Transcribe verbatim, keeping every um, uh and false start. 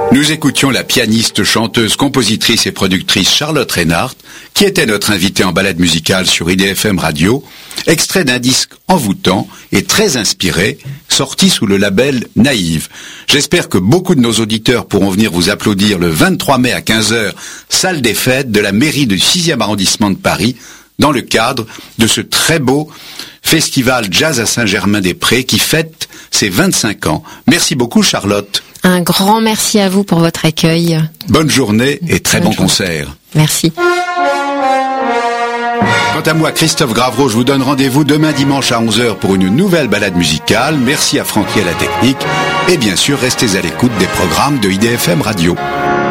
Nous écoutions la pianiste, chanteuse, compositrice et productrice Charlotte Reinhardt, qui était notre invitée en balade musicale sur I D F M Radio, extrait d'un disque envoûtant et très inspiré, sorti sous le label Naïve. J'espère que beaucoup de nos auditeurs pourront venir vous applaudir le vingt-trois mai à quinze heures, salle des fêtes de la mairie du sixième arrondissement de Paris, dans le cadre de ce très beau festival Jazz à Saint-Germain-des-Prés qui fête ses vingt-cinq ans. Merci beaucoup Charlotte. Un grand merci à vous pour votre accueil. Bonne journée et très Bonne bon journée. concert. Merci. Quant à moi, Christophe Gravreau, je vous donne rendez-vous demain dimanche à onze heures pour une nouvelle balade musicale. Merci à Francky à la technique. Et bien sûr, restez à l'écoute des programmes de I D F M Radio.